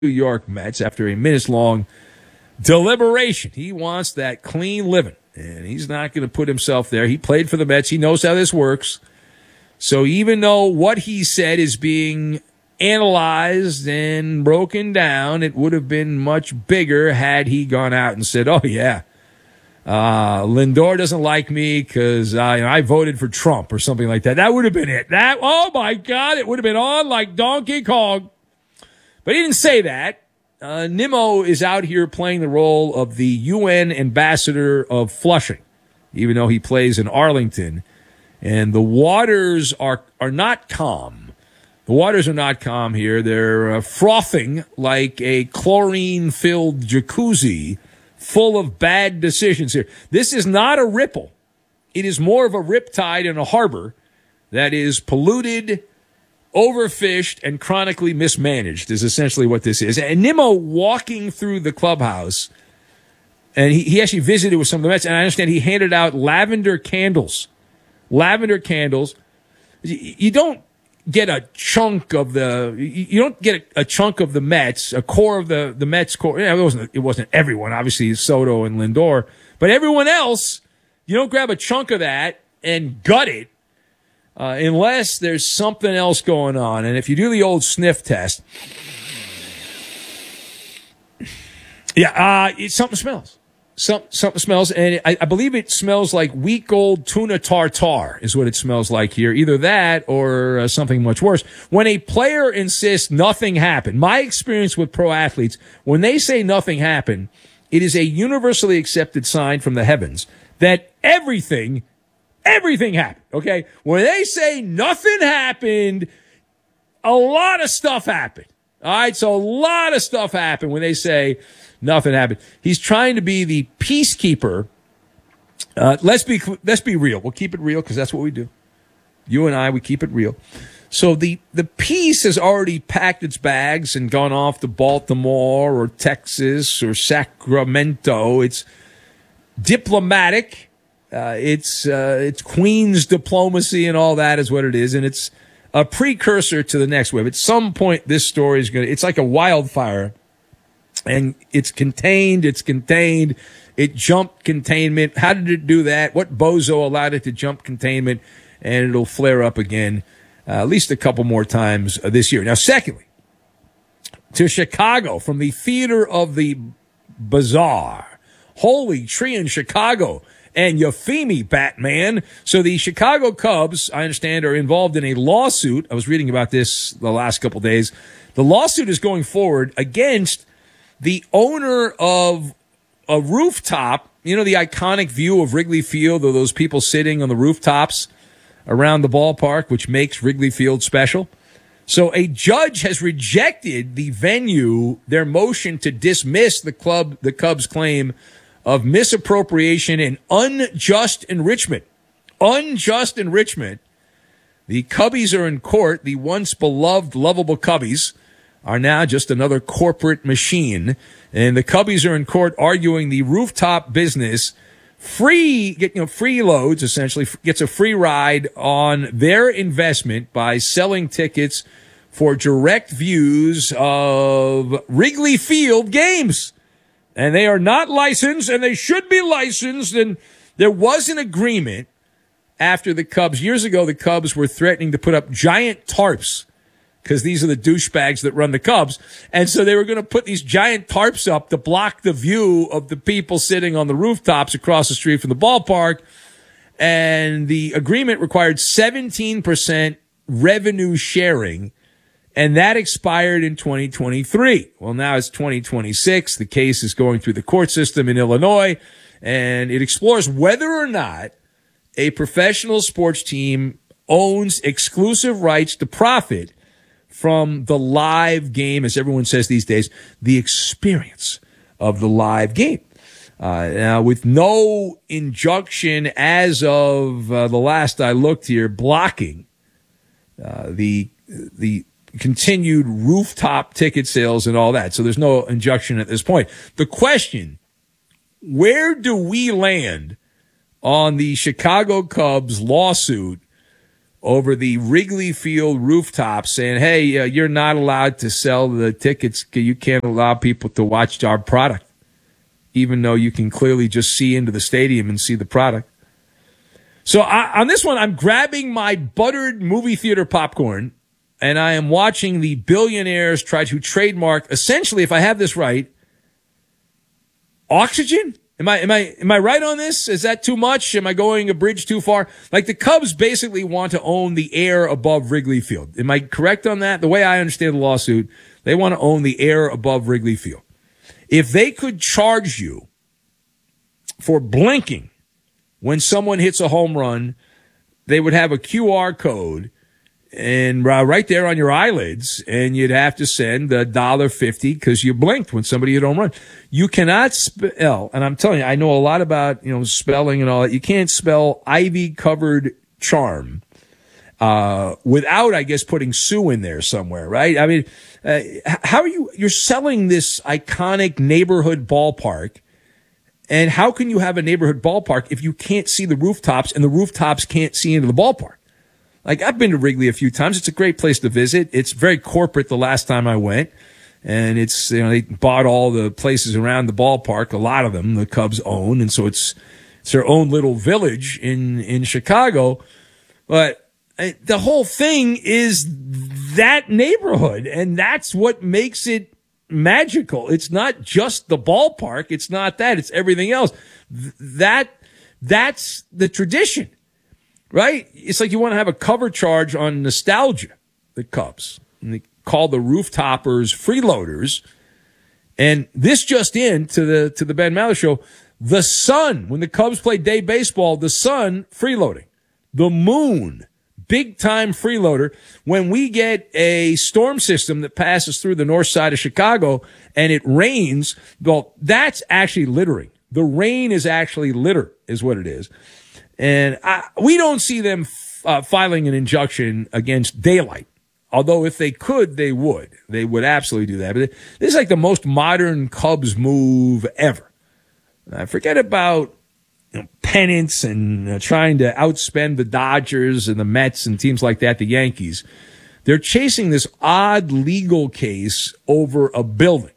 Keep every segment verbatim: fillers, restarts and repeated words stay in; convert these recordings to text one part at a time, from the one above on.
New York Mets after a minutes-long deliberation. He wants that clean living, and he's not going to put himself there. He played for the Mets. He knows how this works. So even though what he said is being analyzed and broken down, it would have been much bigger had he gone out and said, oh, yeah, uh, Lindor doesn't like me because I, I voted for Trump or something like that. That would have been it. That, oh, my God, it would have been on like Donkey Kong. But he didn't say that. Uh, Nimmo is out here playing the role of the U N ambassador of Flushing, even though he plays in Arlington. And the waters are are not calm. The waters are not calm here. They're uh, frothing like a chlorine-filled jacuzzi full of bad decisions here. This is not a ripple. It is more of a riptide in a harbor that is polluted, overfished, and chronically mismanaged is essentially what this is. And Nimmo walking through the clubhouse, and he, he actually visited with some of the Mets, and I understand he handed out lavender candles. Lavender candles. You don't get a chunk of the, you don't get a, a chunk of the Mets, a core of the, the Mets core. You know, it wasn't, it wasn't everyone, obviously Soto and Lindor, but everyone else, you don't grab a chunk of that and gut it uh, unless there's something else going on. And if you do the old sniff test, yeah, uh, it, something smells. Some, something smells, and I, I believe it smells like week-old tuna tartare is what it smells like here. Either that or uh, something much worse. When a player insists nothing happened, my experience with pro athletes, when they say nothing happened, it is a universally accepted sign from the heavens that everything, everything happened, okay? When they say nothing happened, a lot of stuff happened. All right, so a lot of stuff happened when they say nothing happened. He's trying to be the peacekeeper. Uh, let's be let's be real. We'll keep it real because that's what we do. You and I, we keep it real. So the, the peace has already packed its bags and gone off to Baltimore or Texas or Sacramento. It's diplomatic. Uh, it's uh, it's Queen's diplomacy and all that is what it is, and it's a precursor to the next wave. At some point, this story is going to, it's like a wildfire, and it's contained, it's contained, it jumped containment. How did it do that? What bozo allowed it to jump containment? And it'll flare up again uh, at least a couple more times uh, this year. Now, secondly, to Chicago from the theater of the bizarre. Holy tree in Chicago. And Euphemi, Batman. So the Chicago Cubs, I understand, are involved in a lawsuit. I was reading about this the last couple of days. The lawsuit is going forward against the owner of a rooftop. You know, the iconic view of Wrigley Field, of those people sitting on the rooftops around the ballpark, which makes Wrigley Field special. So a judge has rejected the venue, their motion to dismiss the club, the Cubs' claim of misappropriation and unjust enrichment. Unjust enrichment. The Cubbies are in court. The once beloved, lovable Cubbies are now just another corporate machine. And the Cubbies are in court arguing the rooftop business free, get, you know, free loads, essentially, gets a free ride on their investment by selling tickets for direct views of Wrigley Field games. And they are not licensed, and they should be licensed. And there was an agreement after the Cubs. Years ago, the Cubs were threatening to put up giant tarps because these are the douchebags that run the Cubs. And so they were going to put these giant tarps up to block the view of the people sitting on the rooftops across the street from the ballpark. And the agreement required seventeen percent revenue sharing. And that expired in twenty twenty-three. Well, now it's twenty twenty-six. The case is going through the court system in Illinois, and it explores whether or not a professional sports team owns exclusive rights to profit from the live game, as everyone says these days, the experience of the live game. Uh, now, with no injunction as of uh, the last I looked here, blocking uh, the the continued rooftop ticket sales and all that. So there's no injunction at this point. The question, where do we land on the Chicago Cubs lawsuit over the Wrigley Field rooftop saying, hey, uh, you're not allowed to sell the tickets. You can't allow people to watch our product, even though you can clearly just see into the stadium and see the product. So I, on this one, I'm grabbing my buttered movie theater popcorn, and I am watching the billionaires try to trademark, essentially, if I have this right, oxygen? Am I, am I, am I right on this? Is that too much? Am I going a bridge too far? Like, the Cubs basically want to own the air above Wrigley Field. Am I correct on that? The way I understand the lawsuit, they want to own the air above Wrigley Field. If they could charge you for blinking when someone hits a home run, they would have a Q R code and uh, right there on your eyelids, and you'd have to send a dollar fifty because you blinked when somebody hit a home run. You cannot spell, and I'm telling you, I know a lot about, you know, spelling and all that. You can't spell ivy-covered charm uh, without, I guess, putting Sue in there somewhere, right? I mean, uh, how are you? You're selling this iconic neighborhood ballpark. And how can you have a neighborhood ballpark if you can't see the rooftops and the rooftops can't see into the ballpark? Like, I've been to Wrigley a few times. It's a great place to visit. It's very corporate the last time I went. And it's, you know, they bought all the places around the ballpark. A lot of them the Cubs own. And so it's, it's their own little village in, in Chicago. But uh, the whole thing is that neighborhood. And that's what makes it magical. It's not just the ballpark. It's not that. It's everything else. Th- that, that's the tradition, right? It's like you want to have a cover charge on nostalgia, the Cubs. And they call the rooftoppers freeloaders. And this just in to the, to the Ben Maller show, the sun, when the Cubs played day baseball, the sun freeloading, the moon, big time freeloader. When we get a storm system that passes through the north side of Chicago and it rains, well, that's actually littering. The rain is actually litter is what it is. And I, we don't see them uh, filing an injunction against daylight. Although if they could, they would. They would absolutely do that. But this is like the most modern Cubs move ever. Uh, forget about you know, pennants and uh, trying to outspend the Dodgers and the Mets and teams like that, the Yankees. They're chasing this odd legal case over a building.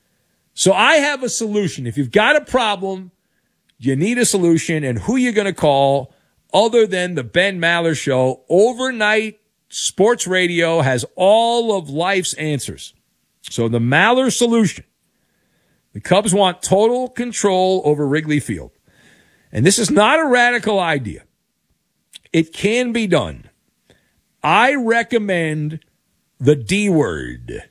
So I have a solution. If you've got a problem, you need a solution, and who you going to call other than the Ben Maller Show? Overnight sports radio has all of life's answers. So the Maller solution. The Cubs want total control over Wrigley Field. And this is not a radical idea. It can be done. I recommend the D word.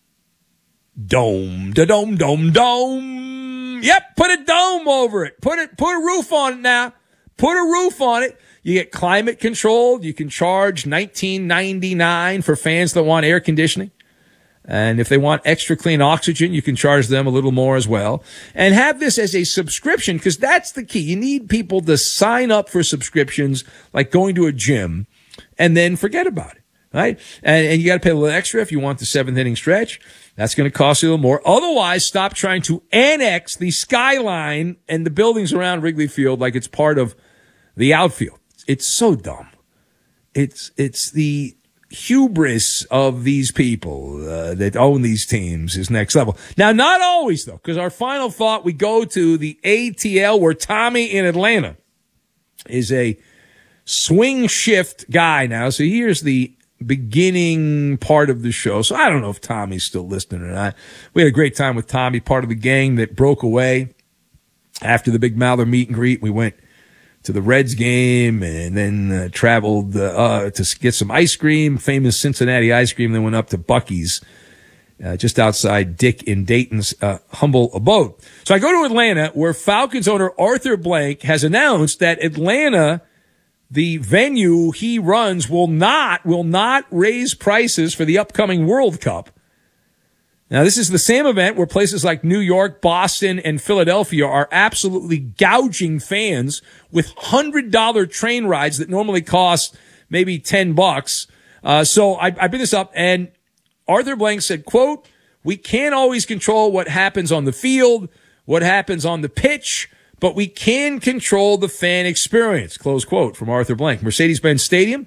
Dome, da dome, dome, dome. Yep, put a dome over it. Put it, put a roof on it now. Put a roof on it. You get climate controlled. You can charge nineteen ninety-nine for fans that want air conditioning. And if they want extra clean oxygen, you can charge them a little more as well. And have this as a subscription, because that's the key. You need people to sign up for subscriptions, like going to a gym, and then forget about it, right? And, and you got to pay a little extra if you want the seventh inning stretch. That's going to cost you a little more. Otherwise, stop trying to annex the skyline and the buildings around Wrigley Field like it's part of the outfield. It's so dumb. It's it's the hubris of these people uh, that own these teams is next level. Now, not always, though, because our final thought, we go to the A T L, where Tommy in Atlanta is a swing shift guy now. So here's the beginning part of the show. So I don't know if Tommy's still listening or not. We had a great time with Tommy, part of the gang that broke away after the big Maller meet and greet. We went to the Reds game and then uh, traveled uh, uh, to get some ice cream, famous Cincinnati ice cream. Then went up to Buc-ee's uh, just outside Dick in Dayton's uh, humble abode. So I go to Atlanta, where Falcons owner Arthur Blank has announced that Atlanta, the venue he runs, will not will not raise prices for the upcoming World Cup. Now, this is the same event where places like New York, Boston, and Philadelphia are absolutely gouging fans with one hundred dollars train rides that normally cost maybe ten bucks. Uh, so I, I bring this up, and Arthur Blank said, quote, "We can't always control what happens on the field, what happens on the pitch, but we can control the fan experience," close quote from Arthur Blank. Mercedes-Benz Stadium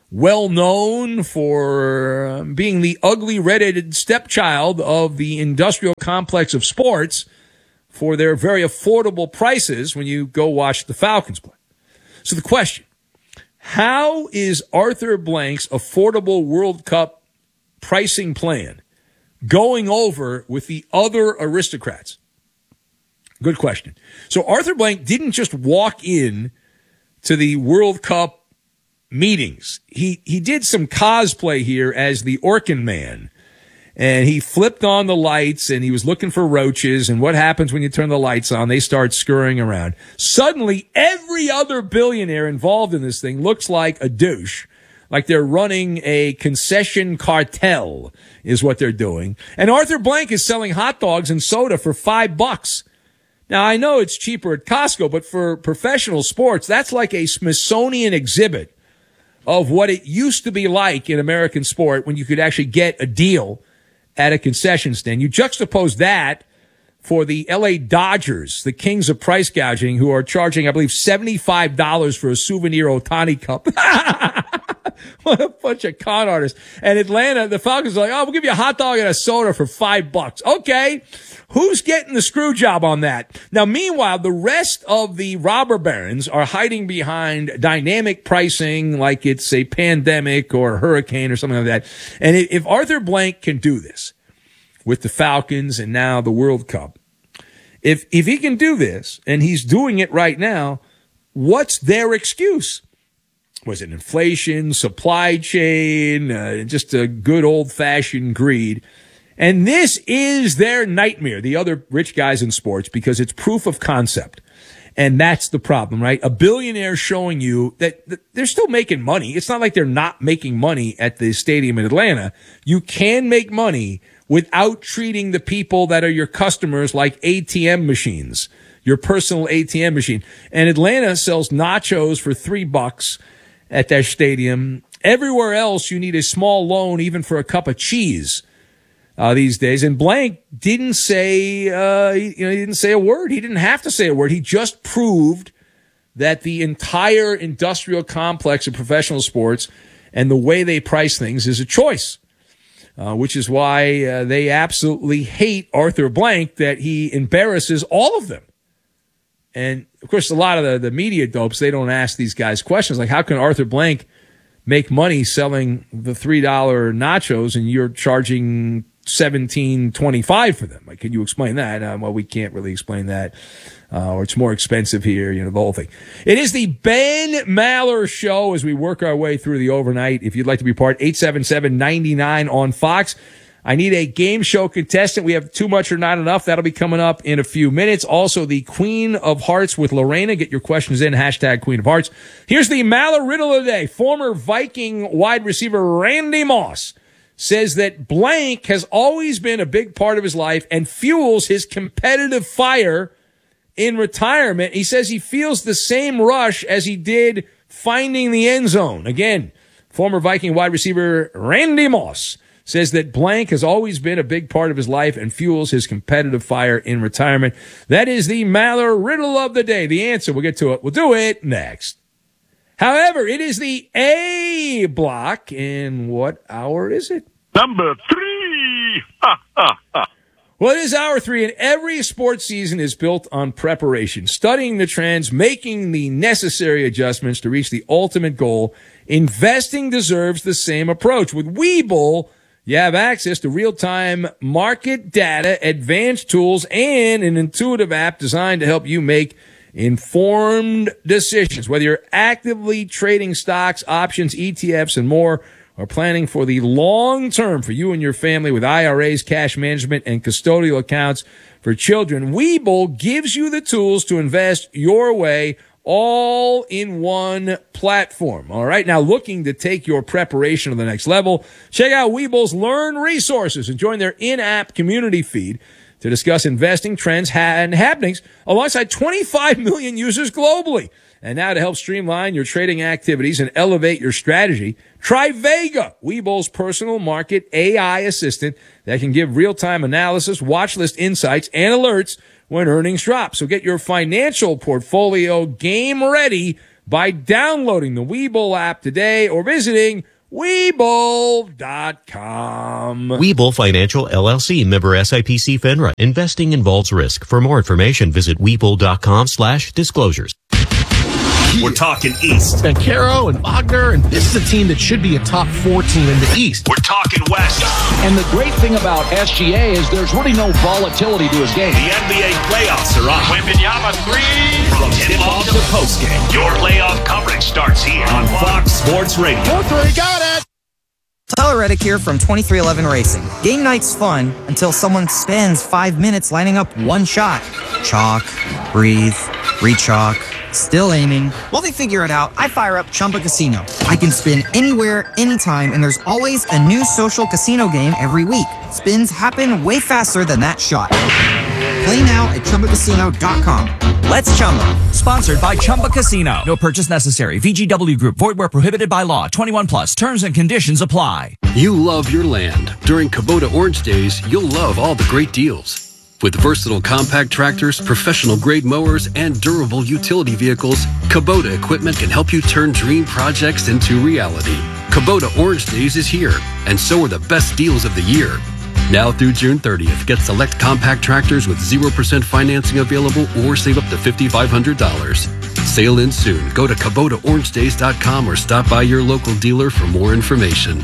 well known for uh, being the ugly redheaded stepchild of the industrial complex of sports for their very affordable prices when you go watch the Falcons play. So the question, how is Arthur Blank's affordable World Cup pricing plan going over with the other aristocrats? Good question. So Arthur Blank didn't just walk in to the World Cup meetings. He he did some cosplay here as the Orkin Man. And he flipped on the lights and he was looking for roaches. And what happens when you turn the lights on? They start scurrying around. Suddenly, every other billionaire involved in this thing looks like a douche. Like they're running a concession cartel is what they're doing. And Arthur Blank is selling hot dogs and soda for five bucks. Now, I know it's cheaper at Costco, but for professional sports, that's like a Smithsonian exhibit of what it used to be like in American sport when you could actually get a deal at a concession stand. You juxtapose that for the L A Dodgers, the kings of price gouging, who are charging, I believe, seventy-five dollars for a souvenir Ohtani cup. What a bunch of con artists. And Atlanta, the Falcons are like, oh, we'll give you a hot dog and a soda for five bucks. Okay. Who's getting the screw job on that? Now, meanwhile, the rest of the robber barons are hiding behind dynamic pricing like it's a pandemic or a hurricane or something like that. And if Arthur Blank can do this with the Falcons and now the World Cup, if, if he can do this, and he's doing it right now, what's their excuse? Was it inflation, supply chain, uh, just a good old-fashioned greed? And this is their nightmare, the other rich guys in sports, because it's proof of concept. And that's the problem, right? A billionaire showing you that, that they're still making money. It's not like they're not making money at the stadium in Atlanta. You can make money without treating the people that are your customers like A T M machines, your personal A T M machine. And Atlanta sells nachos for three bucks at that stadium. Everywhere else, you need a small loan, even for a cup of cheese. Uh, these days. And Blank didn't say, uh, he, you know, he didn't say a word. He didn't have to say a word. He just proved that the entire industrial complex of professional sports and the way they price things is a choice, uh, which is why uh, they absolutely hate Arthur Blank, that he embarrasses all of them. And of course, a lot of the, the media dopes, they don't ask these guys questions like, how can Arthur Blank make money selling the three dollar nachos and you're charging seventeen twenty-five for them? Like, can you explain that? Uh, well, we can't really explain that, uh, or it's more expensive here, you know, the whole thing. It is the Ben Maller Show as we work our way through the overnight. If you'd like to be part, eight seven seven, nine nine on Fox. I need a game show contestant. We have Too Much or Not Enough. That'll be coming up in a few minutes. Also, the Queen of Hearts with Lorena. Get your questions in, hashtag Queen of Hearts. Here's the Maller Riddle of the day. Former Viking wide receiver Randy Moss says that Blank has always been a big part of his life and fuels his competitive fire in retirement. He says he feels the same rush as he did finding the end zone. Again, former Viking wide receiver Randy Moss says that Blank has always been a big part of his life and fuels his competitive fire in retirement. That is the Maller Riddle of the day. The answer, we'll get to it. We'll do it next. However, it is the A block. And what hour is it? Number three. Ha, ha, ha. Well, it is hour three, and every sports season is built on preparation, studying the trends, making the necessary adjustments to reach the ultimate goal. Investing deserves the same approach. With Webull, you have access to real-time market data, advanced tools, and an intuitive app designed to help you make informed decisions. Whether you're actively trading stocks, options, E T Fs, and more, or planning for the long term for you and your family with I R As, cash management, and custodial accounts for children, Webull gives you the tools to invest your way, all in one platform. All right. Now, looking to take your preparation to the next level, check out Webull's Learn resources and join their in-app community feed to discuss investing trends and happenings alongside twenty-five million users globally. And now to help streamline your trading activities and elevate your strategy, try Vega, Webull's personal market A I assistant that can give real-time analysis, watch list insights, and alerts when earnings drop. So get your financial portfolio game ready by downloading the Webull app today or visiting Webull dot com. Webull Financial, L L C, member S I P C FINRA. Investing involves risk. For more information, visit Webull.com slash disclosures. We're talking East. Bancaro and Wagner, and this is a team that should be a top four team in the East. We're talking West. And the great thing about S G A is there's really no volatility to his game. The N B A playoffs are on. Wembanyama three. From tip-off to postgame, your playoff coverage starts here on Fox Sports Radio. four three, got it! Tyler Reddick here from twenty-three eleven Racing. Game night's fun until someone spends five minutes lining up one shot. Chalk, breathe, re-chalk, still aiming. While they figure it out, I fire up Chumba Casino. I can spin anywhere, anytime, and there's always a new social casino game every week. Spins happen way faster than that shot. Play now at Chumba Casino dot com. Let's Chumba. Sponsored by Chumba Casino. No purchase necessary. V G W Group. Void where prohibited by law. twenty-one plus. Terms and conditions apply. You love your land. During Kubota Orange Days, you'll love all the great deals. With versatile compact tractors, professional-grade mowers, and durable utility vehicles, Kubota equipment can help you turn dream projects into reality. Kubota Orange Days is here, and so are the best deals of the year. Now through June thirtieth, get select compact tractors with zero percent financing available or save up to five thousand five hundred dollars. Sale ends soon. Go to Kubota Orange Days dot com or stop by your local dealer for more information.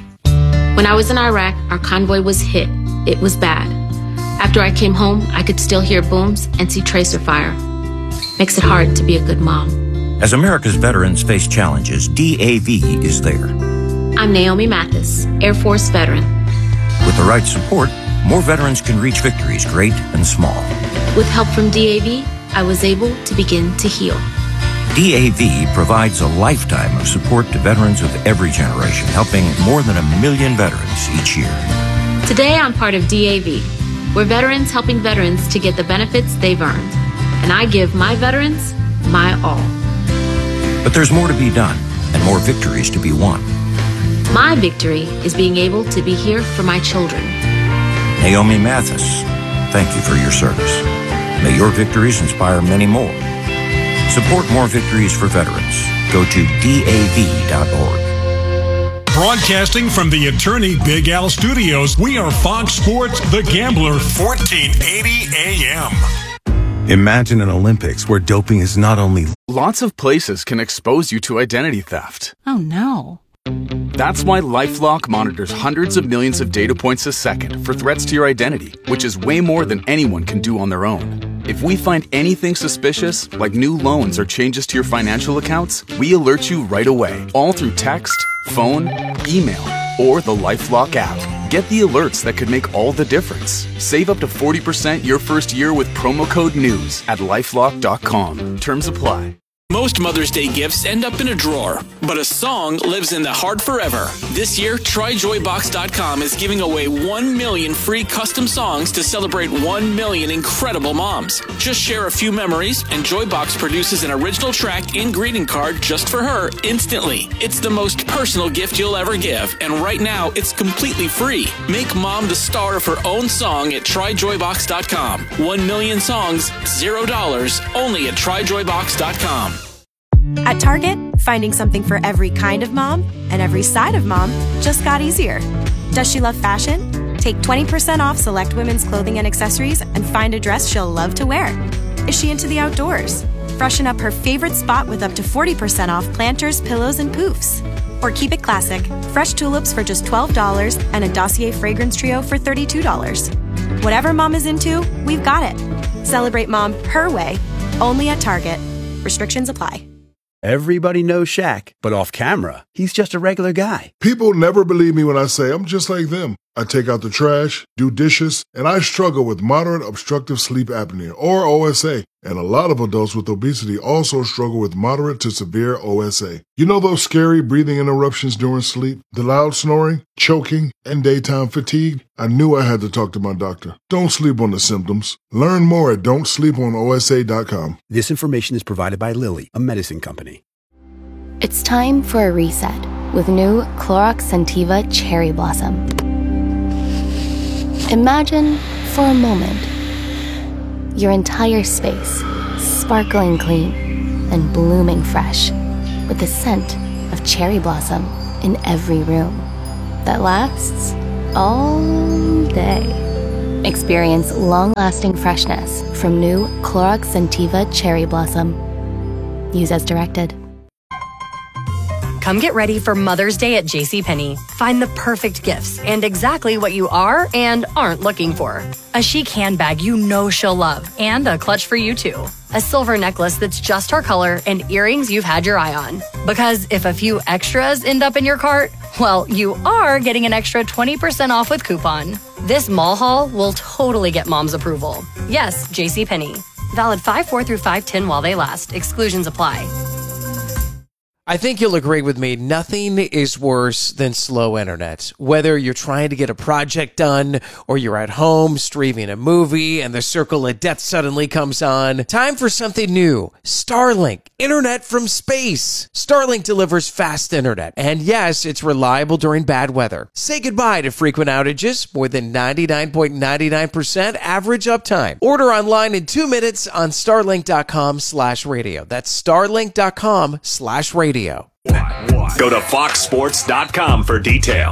When I was in Iraq, our convoy was hit. It was bad. After I came home, I could still hear booms and see tracer fire. Makes it hard to be a good mom. As America's veterans face challenges, D A V is there. I'm Naomi Mathis, Air Force veteran. With the right support, more veterans can reach victories great and small. With help from D A V, I was able to begin to heal. D A V provides a lifetime of support to veterans of every generation, helping more than a million veterans each year. Today, I'm part of D A V. We're veterans helping veterans to get the benefits they've earned. And I give my veterans my all. But there's more to be done and more victories to be won. My victory is being able to be here for my children. Naomi Mathis, thank you for your service. May your victories inspire many more. Support more victories for veterans. Go to D A V dot org. Broadcasting from the Attorney Big Al Studios, we are Fox Sports The Gambler, fourteen eighty A M. Imagine an Olympics where doping is not only... Lots of places can expose you to identity theft. Oh, no. That's why LifeLock monitors hundreds of millions of data points a second for threats to your identity, which is way more than anyone can do on their own. If we find anything suspicious, like new loans or changes to your financial accounts, we alert you right away, all through text, phone, email, or the LifeLock app. Get the alerts that could make all the difference. Save up to forty percent your first year with promo code NEWS at lifelock dot com. Terms apply. Most Mother's Day gifts end up in a drawer, but a song lives in the heart forever. This year, Try Joy Box dot com is giving away one million free custom songs to celebrate one million incredible moms. Just share a few memories, and Joybox produces an original track and greeting card just for her instantly. It's the most personal gift you'll ever give, and right now, it's completely free. Make mom the star of her own song at Try Joy Box dot com. One million songs, zero dollars, only at Try Joy Box dot com. At Target, finding something for every kind of mom and every side of mom just got easier. Does she love fashion? Take twenty percent off select women's clothing and accessories and find a dress she'll love to wear. Is she into the outdoors? Freshen up her favorite spot with up to forty percent off planters, pillows, and poofs. Or keep it classic. Fresh tulips for just twelve dollars and a Dossier fragrance trio for thirty-two dollars. Whatever mom is into, we've got it. Celebrate mom her way, only at Target. Restrictions apply. Everybody knows Shaq, but off camera, he's just a regular guy. People never believe me when I say I'm just like them. I take out the trash, do dishes, and I struggle with moderate obstructive sleep apnea, or O S A. And a lot of adults with obesity also struggle with moderate to severe O S A. You know those scary breathing interruptions during sleep, the loud snoring, choking, and daytime fatigue? I knew I had to talk to my doctor. Don't sleep on the symptoms. Learn more at don't sleep on O S A dot com. This information is provided by Lilly, a medicine company. It's time for a reset with new Clorox Scentiva Cherry Blossom. Imagine, for a moment, your entire space sparkling clean and blooming fresh, with the scent of cherry blossom in every room that lasts all day. Experience long-lasting freshness from new Clorox Scentiva Cherry Blossom. Use as directed. Come get ready for Mother's Day at JCPenney. Find the perfect gifts and exactly what you are and aren't looking for. A chic handbag you know she'll love and a clutch for you too. A silver necklace that's just her color and earrings you've had your eye on. Because if a few extras end up in your cart, well, you are getting an extra twenty percent off with coupon. This mall haul will totally get mom's approval. Yes, JCPenney. Valid five four through five ten while they last. Exclusions apply. I think you'll agree with me, nothing is worse than slow internet. Whether you're trying to get a project done or you're at home streaming a movie and the circle of death suddenly comes on, time for something new. Starlink, internet from space. Starlink delivers fast internet. And yes, it's reliable during bad weather. Say goodbye to frequent outages, more than ninety-nine point nine nine percent average uptime. Order online in two minutes on starlink.com slash radio. That's starlink.com slash radio. Go to fox sports dot com for details.